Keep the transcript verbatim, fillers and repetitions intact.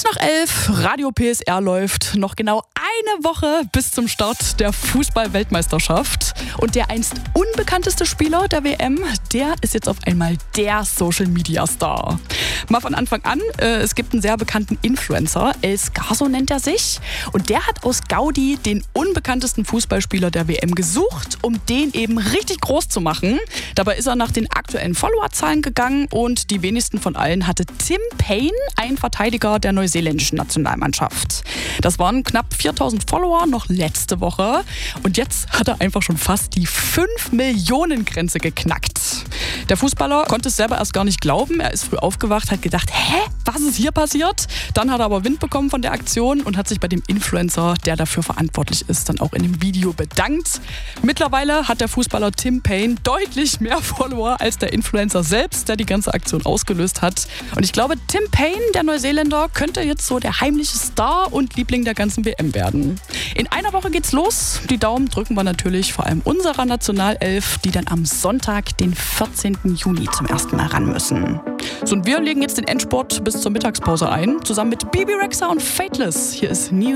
nach elf, Radio P S R läuft. Noch genau eine Woche bis zum Start der Fußball-Weltmeisterschaft. Und der einst unbekannteste Spieler der W M, der ist jetzt auf einmal der Social-Media-Star. Mal von Anfang an, äh, es gibt einen sehr bekannten Influencer, El Scarso nennt er sich. Und der hat aus Gaudi den unbekanntesten Fußballspieler der W M gesucht, um den eben richtig groß zu machen. Dabei ist er nach den aktuellen Followerzahlen gegangen und die wenigsten von allen hatte Tim Payne, ein Verteidiger der neuseeländischen Nationalmannschaft. Das waren knapp viertausend Follower noch letzte Woche und jetzt hat er einfach schon fast die fünf Millionen Grenze geknackt. Der Fußballer konnte es selber erst gar nicht glauben. Er ist früh aufgewacht, hat gedacht, hä, was ist hier passiert? Dann hat er aber Wind bekommen von der Aktion und hat sich bei dem Influencer, der dafür verantwortlich ist, dann auch in dem Video bedankt. Mittlerweile hat der Fußballer Tim Payne deutlich mehr Follower als der Influencer selbst, der die ganze Aktion ausgelöst hat. Und ich glaube, Tim Payne, der Neuseeländer, könnte jetzt so der heimliche Star und Liebling der ganzen W M werden. In einer Woche geht's los. Die Daumen drücken wir natürlich vor allem unserer Nationalelf, die dann am Sonntag, den vierzehnten Juni, zum ersten Mal ran müssen. So, und wir legen jetzt den Endspurt bis zur Mittagspause ein, zusammen mit Bebe Rexha und Fateless. Hier ist New